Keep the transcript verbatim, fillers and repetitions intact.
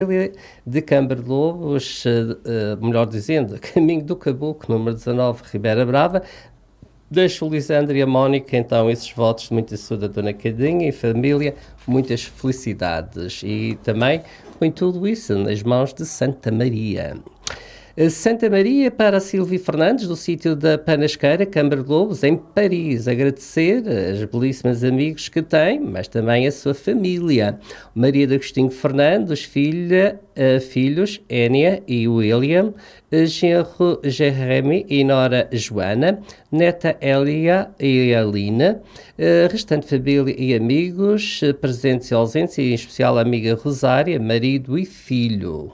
de Câmara de Lobos, eh, eh, melhor dizendo, Caminho do Caboclo, número dezanove, Ribeira Brava. Deixo o Lisandro e a Mónica, então, esses votos de muita saúde a Dona Cadinha e família, muitas felicidades. E também põe tudo isso nas mãos de Santa Maria. Santa Maria para a Silvia Fernandes, do sítio da Panasqueira, Câmara de Lobos, em Paris. Agradecer as belíssimas amigos que tem, mas também a sua família. Maria de Agostinho Fernandes, filha, uh, filhos, Énia e William, genro Jeremy e nora Joana, neta Elia e Alina, uh, restante família e amigos, uh, presentes e ausentes, e em especial a amiga Rosária, marido e filho.